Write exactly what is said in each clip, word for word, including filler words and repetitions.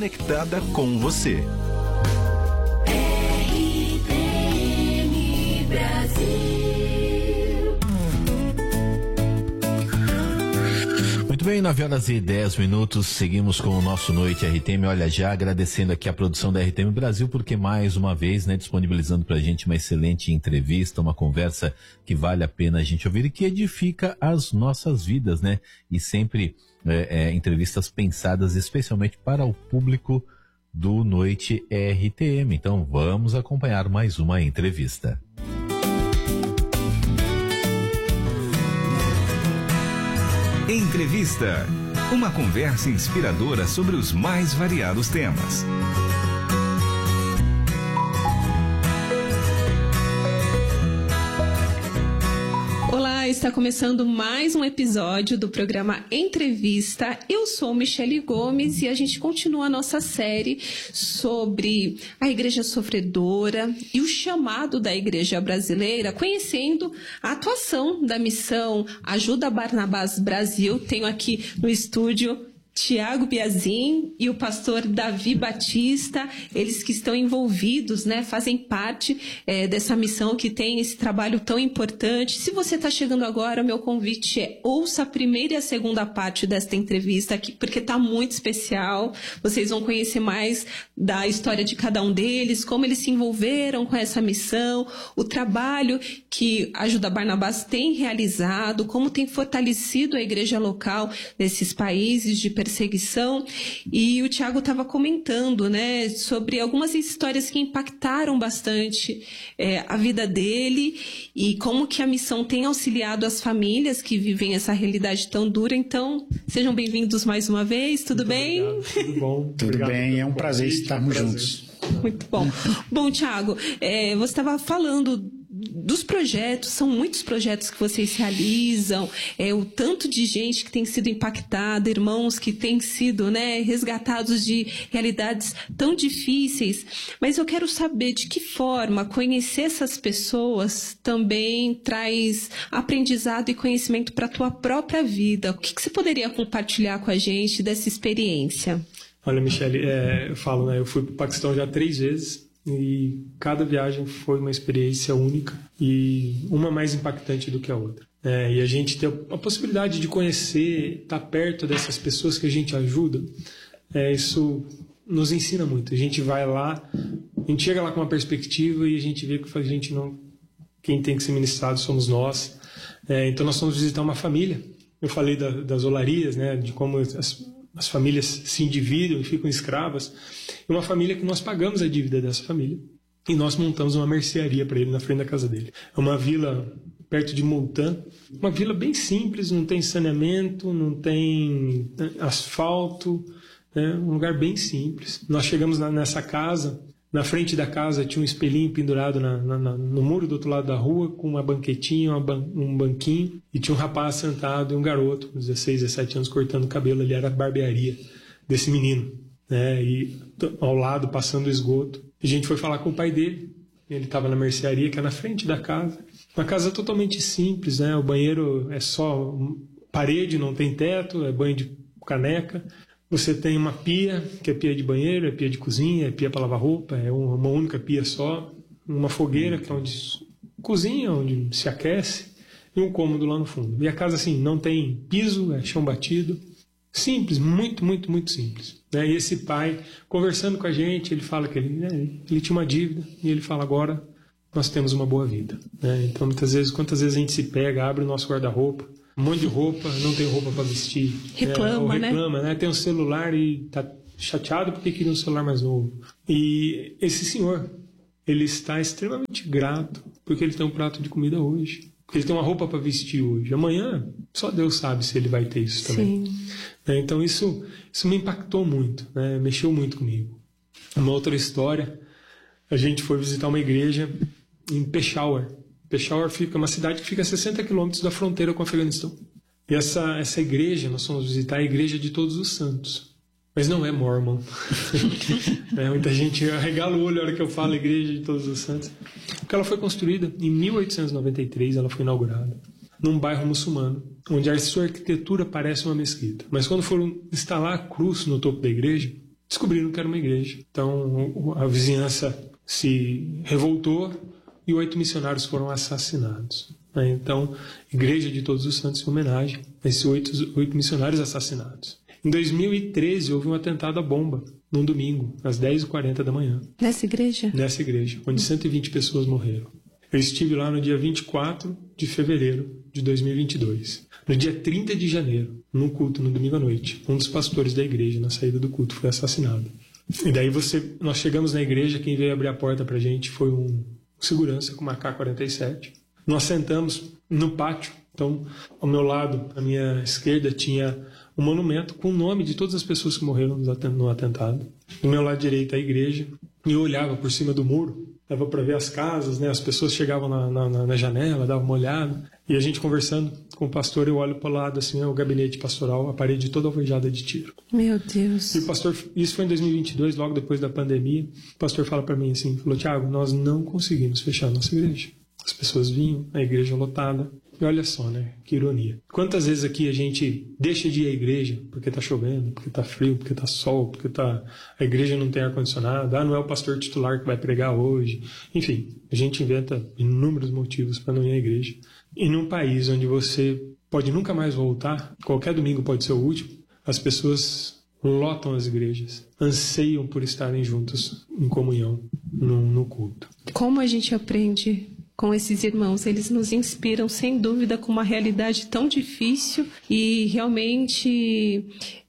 conectada com você. R T M Brasil. Muito bem, nove horas e dez minutos, seguimos com o nosso Noite R T M. Olha, já agradecendo aqui a produção da R T M Brasil, porque mais uma vez, né, disponibilizando pra gente uma excelente entrevista, uma conversa que vale a pena a gente ouvir e que edifica as nossas vidas, né? E sempre é, é, entrevistas pensadas especialmente para o público do Noite R T M. Então vamos acompanhar mais uma entrevista. Entrevista. Uma conversa inspiradora sobre os mais variados temas. Olá, está começando mais um episódio do programa Entrevista. Eu sou Michele Gomes e a gente continua a nossa série sobre a Igreja Sofredora e o chamado da Igreja Brasileira, conhecendo a atuação da missão Ajuda Barnabás Brasil. Tenho aqui no estúdio Tiago Biazin e o pastor Davi Batista, eles que estão envolvidos, né, fazem parte é, dessa missão que tem esse trabalho tão importante. Se você está chegando agora, meu convite é ouça a primeira e a segunda parte desta entrevista aqui, porque está muito especial. Vocês vão conhecer mais da história de cada um deles, como eles se envolveram com essa missão, o trabalho que a Ajuda Barnabás tem realizado, como tem fortalecido a igreja local nesses países de perseguição. E o Tiago estava comentando, né, sobre algumas histórias que impactaram bastante é, a vida dele e como que a missão tem auxiliado as famílias que vivem essa realidade tão dura. Então, sejam bem-vindos mais uma vez, tudo Muito bem? Obrigado. Tudo bom? Tudo Obrigado bem, é um convite, prazer estarmos prazer. juntos. Muito bom. Bom, Tiago, é, você estava falando dos projetos, são muitos projetos que vocês realizam, é, o tanto de gente que tem sido impactada, irmãos que têm sido, né, resgatados de realidades tão difíceis, mas eu quero saber de que forma conhecer essas pessoas também traz aprendizado e conhecimento para a tua própria vida. O que, que você poderia compartilhar com a gente dessa experiência? Olha, Michele, é, eu falo, né, eu fui para o Paquistão já três vezes e cada viagem foi uma experiência única e uma mais impactante do que a outra. É, e a gente ter a possibilidade de conhecer, estar perto dessas pessoas que a gente ajuda, é, isso nos ensina muito. A gente vai lá, a gente chega lá com uma perspectiva e a gente vê que a gente não, quem tem que ser ministrado somos nós. É, então nós fomos visitar uma família. Eu falei da, das olarias, né, de como as as famílias se endividam e ficam escravas. E uma família que nós pagamos a dívida dessa família. E nós montamos uma mercearia para ele na frente da casa dele. É uma vila perto de Multan. Uma vila bem simples, não tem saneamento, não tem asfalto. É um lugar bem simples. Nós chegamos nessa casa. Na frente da casa tinha um espelhinho pendurado na, na, na, no muro do outro lado da rua, com uma banquetinha, uma ban, um banquinho, e tinha um rapaz sentado e um garoto, com dezesseis, dezessete anos, cortando o cabelo. Ali era a barbearia desse menino, né? E ao lado, passando o esgoto. E a gente foi falar com o pai dele. Ele estava na mercearia, que é na frente da casa. Uma casa totalmente simples, né? O banheiro é só parede, não tem teto, é banho de caneca. Você tem uma pia, que é pia de banheiro, é pia de cozinha, é pia para lavar roupa, é uma única pia só. Uma fogueira, que é onde cozinha, onde se aquece, e um cômodo lá no fundo. E a casa, assim, não tem piso, é chão batido. Simples, muito, muito, muito simples. Né? E esse pai, conversando com a gente, ele fala que ele, né, ele tinha uma dívida, e ele fala, agora nós temos uma boa vida. Né? Então, muitas vezes, quantas vezes a gente se pega, abre o nosso guarda-roupa, um monte de roupa, não tem roupa para vestir. Reclama, é, ou né? reclama, né? Tem um celular e tá chateado porque queria um celular mais novo. E esse senhor, ele está extremamente grato porque ele tem um prato de comida hoje. Porque ele tem uma roupa para vestir hoje. Amanhã, só Deus sabe se ele vai ter isso também. Sim. É, então isso, isso me impactou muito, né? Mexeu muito comigo. Uma outra história, a gente foi visitar uma igreja em Peshawar. Peshawar fica uma cidade que fica a sessenta quilômetros da fronteira com o Afeganistão. E essa, essa igreja, nós fomos visitar a igreja de Todos os Santos. Mas não é Mormon. É, muita gente arregala o olho na hora que eu falo igreja de Todos os Santos. Porque ela foi construída em mil oitocentos e noventa e três, ela foi inaugurada num bairro muçulmano, onde a sua arquitetura parece uma mesquita. Mas quando foram instalar a cruz no topo da igreja, descobriram que era uma igreja. Então a vizinhança se revoltou e oito missionários foram assassinados. Então, Igreja de Todos os Santos, em homenagem a esses oito, oito missionários assassinados. Em dois mil e treze, houve um atentado à bomba, num domingo, às dez e quarenta da manhã. Nessa igreja? Nessa igreja, onde cento e vinte pessoas morreram. Eu estive lá no dia vinte e quatro de fevereiro de dois mil e vinte e dois. No dia trinta de janeiro, num culto, no domingo à noite, um dos pastores da igreja, na saída do culto, foi assassinado. E daí você, nós chegamos na igreja, quem veio abrir a porta pra gente foi um segurança com uma A K quarenta e sete. Nós sentamos no pátio, então ao meu lado, à minha esquerda, tinha um monumento com o nome de todas as pessoas que morreram no atentado. Do meu lado direito, a igreja, e eu olhava por cima do muro, dava para ver as casas, né? As pessoas chegavam na, na, na janela, davam uma olhada, e a gente conversando com o pastor, eu olho para o lado, assim, é o gabinete pastoral, a parede toda alvejada de tiro. Meu Deus. E o pastor, isso foi em dois mil e vinte e dois, logo depois da pandemia, o pastor fala para mim assim, falou, Tiago, nós não conseguimos fechar a nossa igreja. As pessoas vinham, a igreja lotada. E olha só, né? Que ironia. Quantas vezes aqui a gente deixa de ir à igreja porque tá chovendo, porque tá frio, porque tá sol, porque tá... a igreja não tem ar-condicionado, ah, não é o pastor titular que vai pregar hoje. Enfim, a gente inventa inúmeros motivos para não ir à igreja. E num país onde você pode nunca mais voltar, qualquer domingo pode ser o último, as pessoas lotam as igrejas, anseiam por estarem juntos em comunhão no, no culto. Como a gente aprende com esses irmãos? Eles nos inspiram, sem dúvida, com uma realidade tão difícil e realmente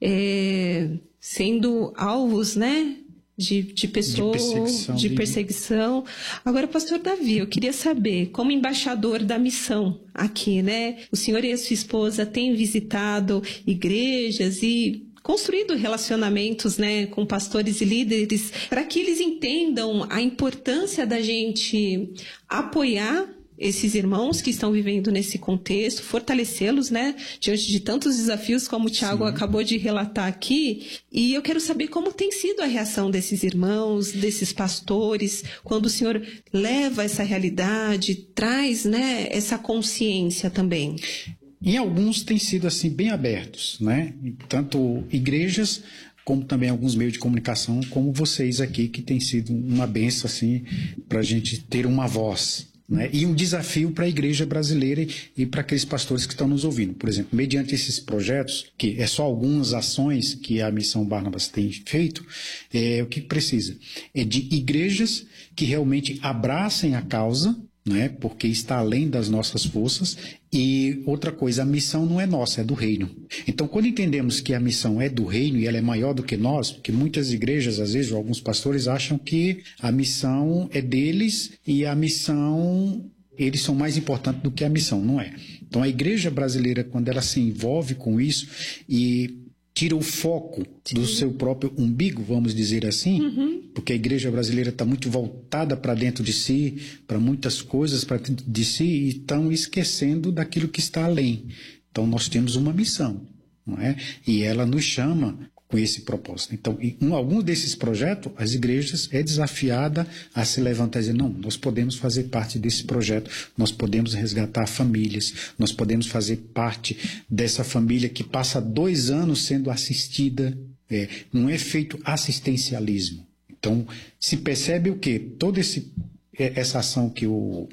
é, sendo alvos, né? De, de pessoas, de perseguição, de perseguição. Agora, pastor Davi, eu queria saber, como embaixador da missão aqui, né? O senhor e a sua esposa têm visitado igrejas e construído relacionamentos, né, com pastores e líderes, para que eles entendam a importância da gente apoiar esses irmãos que estão vivendo nesse contexto, fortalecê-los, né, diante de tantos desafios como o Tiago acabou de relatar aqui. E eu quero saber como tem sido a reação desses irmãos, desses pastores, quando o senhor leva essa realidade, traz, né, essa consciência também. Em alguns têm sido assim bem abertos, né? Tanto igrejas como também alguns meios de comunicação, como vocês aqui, que tem sido uma bênção assim para a gente ter uma voz, né? E um desafio para a igreja brasileira e para aqueles pastores que estão nos ouvindo. Por exemplo, mediante esses projetos, que é só algumas ações que a Missão Barnabas tem feito, é, o que precisa é de igrejas que realmente abracem a causa, né? Porque está além das nossas forças. E outra coisa, a missão não é nossa, é do reino. Então, quando entendemos que a missão é do reino e ela é maior do que nós, porque muitas igrejas, às vezes, alguns pastores acham que a missão é deles e a missão, eles são mais importantes do que a missão, não é? Então, a igreja brasileira, quando ela se envolve com isso e tira o foco do seu próprio umbigo, vamos dizer assim, uhum. Porque a igreja brasileira está muito voltada para dentro de si, para muitas coisas para dentro de si, e estão esquecendo daquilo que está além. Então nós temos uma missão, não é? E ela nos chama com esse propósito. Então, em um, algum desses projetos, as igrejas é desafiada a se levantar e dizer, não, nós podemos fazer parte desse projeto, nós podemos resgatar famílias, nós podemos fazer parte dessa família que passa dois anos sendo assistida, é, não é feito assistencialismo. Então, se percebe o quê? Toda esse, essa ação que o,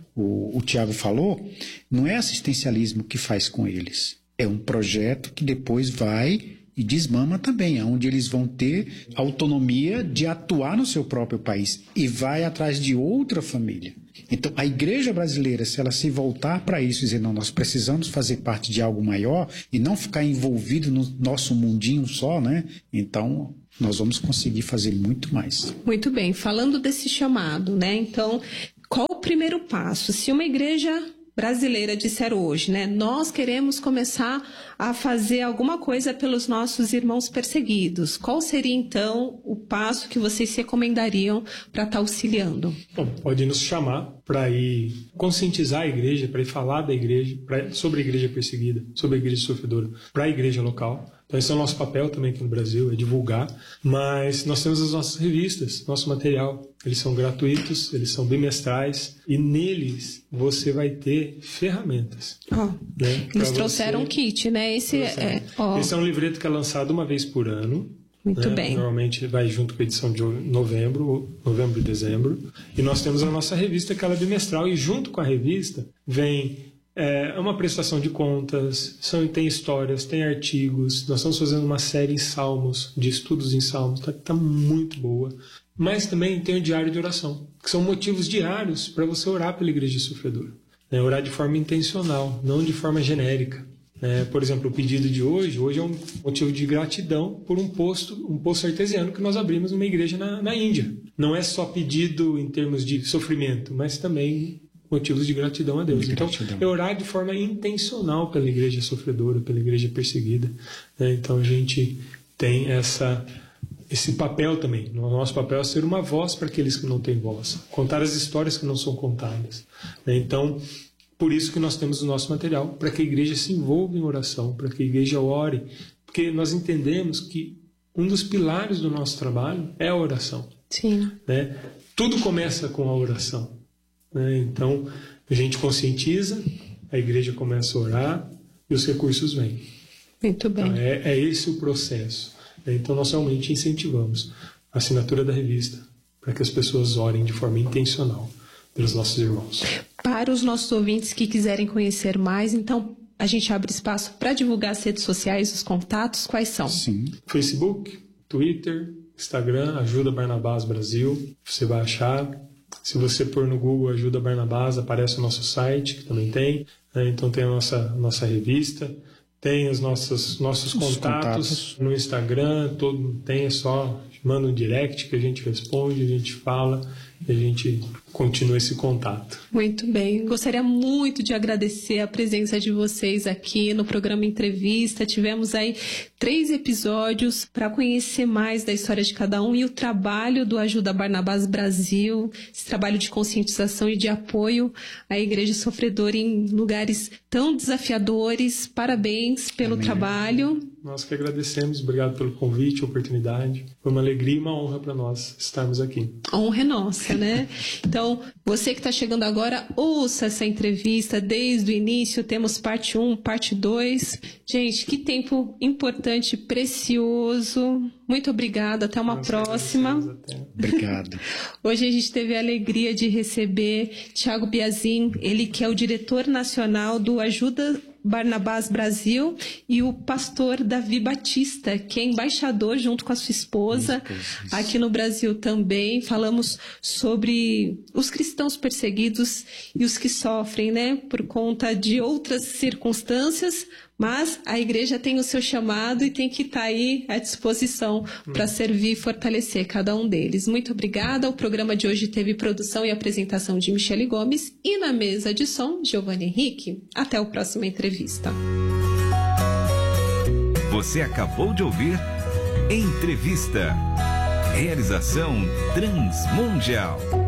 o, o Tiago falou, não é assistencialismo que faz com eles, é um projeto que depois vai e desmama também, onde eles vão ter autonomia de atuar no seu próprio país e vai atrás de outra família. Então, a igreja brasileira, se ela se voltar para isso e dizer, não, nós precisamos fazer parte de algo maior e não ficar envolvido no nosso mundinho só, né? Então, nós vamos conseguir fazer muito mais. Muito bem. Falando desse chamado, né? Então, qual o primeiro passo? Se uma igreja brasileira disser hoje, né? Nós queremos começar a fazer alguma coisa pelos nossos irmãos perseguidos. Qual seria, então, o passo que vocês recomendariam para estar auxiliando? Bom, pode nos chamar para ir conscientizar a igreja, para ir falar da igreja, pra, sobre a igreja perseguida, sobre a igreja sofredora, para a igreja local. Então esse é o nosso papel também aqui no Brasil, é divulgar. Mas nós temos as nossas revistas, nosso material. Eles são gratuitos, eles são bimestrais e neles você vai ter ferramentas. Oh, né, eles trouxeram um kit, né? Esse é, oh. Esse é um livreto que é lançado uma vez por ano. Muito né? bem. Normalmente vai junto com a edição de novembro, novembro e dezembro. E nós temos a nossa revista, que ela é bimestral, e junto com a revista vem é, uma prestação de contas, são, tem histórias, tem artigos. Nós estamos fazendo uma série em salmos, de estudos em salmos, que está muito boa. Mas também tem o diário de oração, que são motivos diários para você orar pela igreja sofredora. Né? Orar de forma intencional, não de forma genérica. É, por exemplo, o pedido de hoje, hoje é um motivo de gratidão por um posto, um poço artesiano que nós abrimos numa igreja na, na Índia. Não é só pedido em termos de sofrimento, mas também motivos de gratidão a Deus. De então, gratidão. É orar de forma intencional pela igreja sofredora, pela igreja perseguida. Né? Então, a gente tem essa, esse papel também. O nosso papel é ser uma voz para aqueles que não têm voz, contar as histórias que não são contadas. Né? Então, por isso que nós temos o nosso material, para que a igreja se envolva em oração, para que a igreja ore, porque nós entendemos que um dos pilares do nosso trabalho é a oração. Sim. Né? Tudo começa com a oração. Né? Então, a gente conscientiza, a igreja começa a orar e os recursos vêm. Muito bem. Então, é, é esse o processo. Né? Então, nós realmente incentivamos a assinatura da revista para que as pessoas orem de forma intencional pelos nossos irmãos. Para os nossos ouvintes que quiserem conhecer mais, então a gente abre espaço para divulgar as redes sociais, os contatos, quais são? Sim. Facebook, Twitter, Instagram, Ajuda Barnabás Brasil, você vai achar. Se você pôr no Google Ajuda Barnabás, aparece o nosso site, que também tem. Né? Então tem a nossa, nossa revista, tem os nossos, nossos contatos, contatos no Instagram, todo, tem, é só manda um direct que a gente responde, a gente fala e a gente continua esse contato. Muito bem. Gostaria muito de agradecer a presença de vocês aqui no programa Entrevista. Tivemos aí três episódios para conhecer mais da história de cada um e o trabalho do Ajuda Barnabás Brasil, esse trabalho de conscientização e de apoio à igreja sofredora em lugares tão desafiadores. Parabéns pelo Amém. Trabalho. Nós que agradecemos. Obrigado pelo convite, a oportunidade. Foi uma alegria e uma honra para nós estarmos aqui. A honra é nossa, né? Então, você que está chegando agora, ouça essa entrevista desde o início. Temos parte um, parte dois. Gente, que tempo importante, precioso. Muito obrigada. Até uma Nós próxima. Obrigado. Hoje a gente teve a alegria de receber Thiago Biazin, ele que é o diretor nacional do Ajuda Barnabás Brasil, e o pastor Davi Batista, que é embaixador junto com a sua esposa aqui no Brasil também. Falamos sobre os cristãos perseguidos e os que sofrem, né, por conta de outras circunstâncias, mas a igreja tem o seu chamado e tem que estar aí à disposição para servir e fortalecer cada um deles. Muito obrigada. O programa de hoje teve produção e apresentação de Michele Gomes e na mesa de som, Giovanni Henrique. Até a próxima entrevista. Você acabou de ouvir Entrevista. Realização Transmundial.